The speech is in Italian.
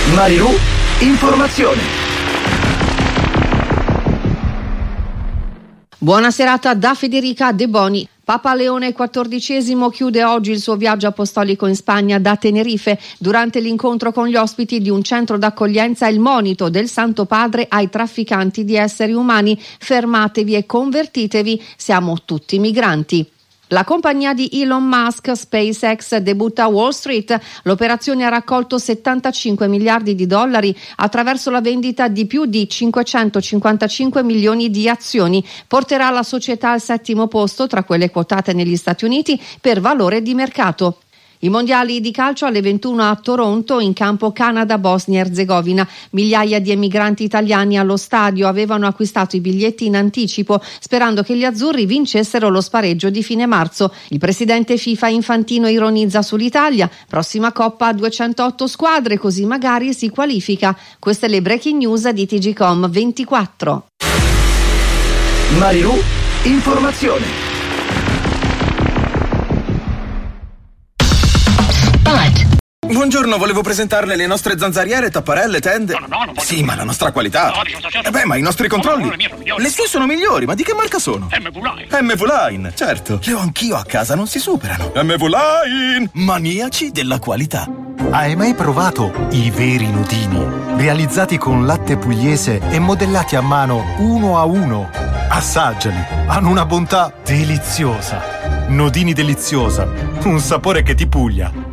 Marilù Informazione. Buona serata da Federica De Boni. Papa Leone XIV chiude oggi il suo viaggio apostolico in Spagna da Tenerife. Durante l'incontro con gli ospiti di un centro d'accoglienza, il monito del Santo Padre ai trafficanti di esseri umani: fermatevi e convertitevi, siamo tutti migranti. La compagnia di Elon Musk, SpaceX, debutta a Wall Street. L'operazione ha raccolto 75 miliardi di dollari attraverso la vendita di più di 555 milioni di azioni. Porterà la società al 7° posto tra quelle quotate negli Stati Uniti per valore di mercato. I mondiali di calcio alle 21 a Toronto, in campo Canada-Bosnia-Erzegovina. Migliaia di emigranti italiani allo stadio avevano acquistato i biglietti in anticipo sperando che gli azzurri vincessero lo spareggio di fine marzo. Il presidente FIFA Infantino ironizza sull'Italia: prossima Coppa a 208 squadre, così magari si qualifica. Queste le breaking news di TGcom 24. Marilù Informazione. Buongiorno, volevo presentarle le nostre zanzariere, tapparelle, tende. No, sì, ma la nostra qualità. Ma i nostri controlli. Le sue sono migliori, ma di che marca sono? MV Line, certo. Le ho anch'io a casa, non si superano. MV Line, maniaci della qualità. Hai mai provato i veri nodini? Realizzati con latte pugliese e modellati a mano 1 a 1. Assaggiali, hanno una bontà deliziosa. Nodini deliziosa, un sapore che ti puglia.